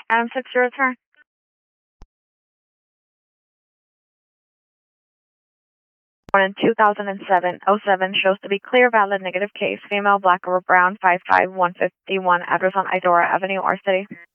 M6 your return. Born in 2007, 07 shows to be clear, valid, negative case. Female, black or brown, 5'5", 151. Address on Idora Avenue, R City.